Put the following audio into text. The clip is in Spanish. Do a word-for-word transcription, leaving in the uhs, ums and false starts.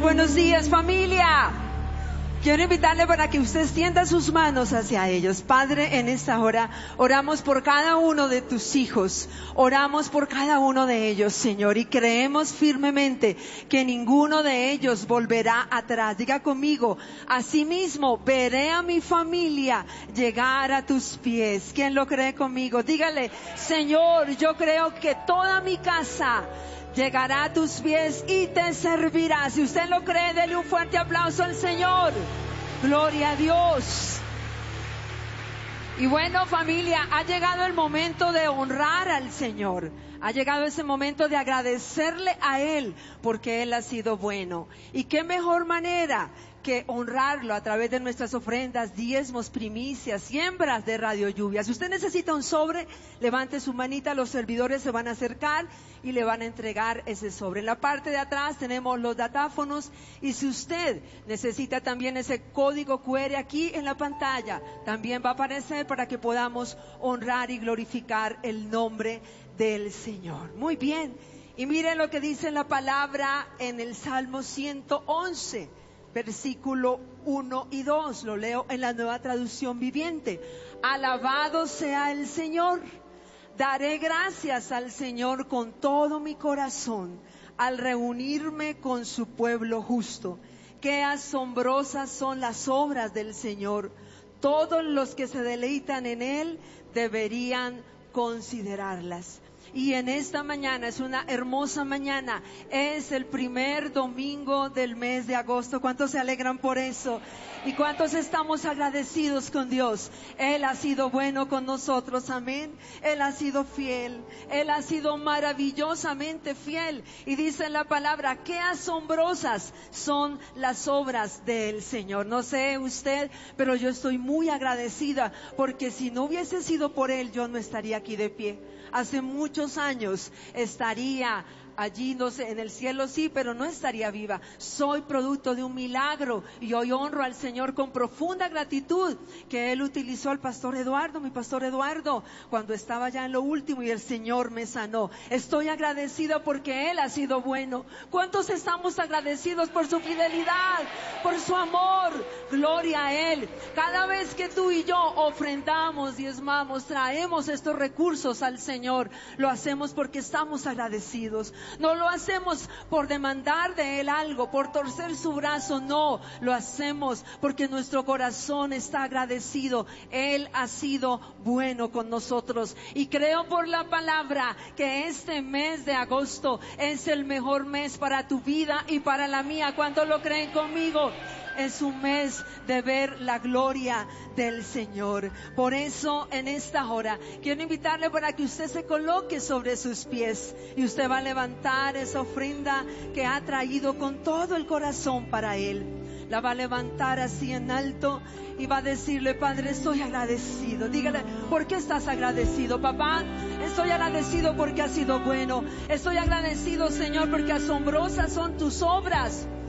buenos días, familia. Quiero invitarle para que usted extienda sus manos hacia ellos. Padre, en esta hora oramos por cada uno de tus hijos, oramos por cada uno de ellos, Señor, y creemos firmemente que ninguno de ellos volverá atrás. Diga conmigo, asimismo veré a mi familia llegar a tus pies. ¿Quién lo cree conmigo? Dígale, Señor, yo creo que toda mi casa llegará a tus pies y te servirá. Si usted lo cree, dele un fuerte aplauso al Señor. Gloria a Dios. Y bueno, familia, ha llegado el momento de honrar al Señor. Ha llegado ese momento de agradecerle a Él porque Él ha sido bueno. Y qué mejor manera que honrarlo a través de nuestras ofrendas, diezmos, primicias, siembras de Radio Lluvia. Si usted necesita un sobre, levante su manita, los servidores se van a acercar y le van a entregar ese sobre. En la parte de atrás tenemos los datáfonos, y si usted necesita también ese código cu erre aquí en la pantalla, también va a aparecer para que podamos honrar y glorificar el nombre del Señor. Muy bien, y miren lo que dice la palabra en el Salmo ciento once. Versículo uno y dos, lo leo en la Nueva Traducción Viviente. Alabado sea el Señor, daré gracias al Señor con todo mi corazón, al reunirme con su pueblo justo. Qué asombrosas son las obras del Señor, todos los que se deleitan en Él deberían considerarlas. Y en esta mañana, es una hermosa mañana, es el primer domingo del mes de agosto. ¿Cuántos se alegran por eso? ¿Y cuántos estamos agradecidos con Dios? Él ha sido bueno con nosotros, amén. Él ha sido fiel, Él ha sido maravillosamente fiel. Y dice en la palabra, qué asombrosas son las obras del Señor. No sé usted, pero yo estoy muy agradecida, porque si no hubiese sido por Él, yo no estaría aquí de pie. Hace muchos años estaría allí, no sé, en el cielo sí, pero no estaría viva. Soy producto de un milagro, y hoy honro al Señor con profunda gratitud que Él utilizó al pastor Eduardo, mi pastor Eduardo, cuando estaba ya en lo último, y el Señor me sanó. Estoy agradecida porque Él ha sido bueno. ¿Cuántos estamos agradecidos por su fidelidad, por su amor? Gloria a Él. Cada vez que tú y yo ofrendamos, diezmamos, traemos estos recursos al Señor, lo hacemos porque estamos agradecidos. No lo hacemos por demandar de Él algo, por torcer su brazo, no, lo hacemos porque nuestro corazón está agradecido. Él ha sido bueno con nosotros, y creo por la palabra que este mes de agosto es el mejor mes para tu vida y para la mía. ¿Cuántos lo creen conmigo? Es un mes de ver la gloria del Señor. Por eso, en esta hora, quiero invitarle para que usted se coloque sobre sus pies, y usted va a levantar esa ofrenda que ha traído con todo el corazón para Él. La va a levantar así en alto y va a decirle, Padre, estoy agradecido. Dígale, ¿por qué estás agradecido, papá? Estoy agradecido porque has sido bueno. Estoy agradecido, Señor, porque asombrosas son tus obras.